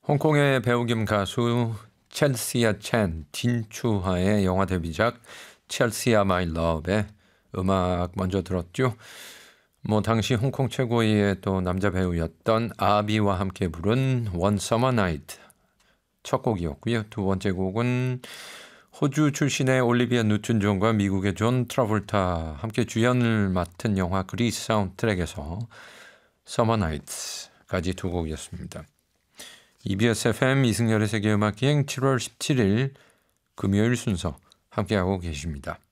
홍콩의 배우 겸 가수 첼시아 첸 진추하의 영화 데뷔작 첼시아 마이 러브의 음악 먼저 들었죠. 당시 홍콩 최고의 또 남자 배우였던 아비와 함께 부른 One Summer Night 첫 곡이었고요. 두 번째 곡은 호주 출신의 올리비아 뉴튼 존과 미국의 존 트라볼타 함께 주연을 맡은 영화 그리스 사운드트랙에서 Summer Nights까지 두 곡이었습니다. EBS FM 이승열의 세계음악기행 7월 17일 금요일 순서 함께하고 계십니다.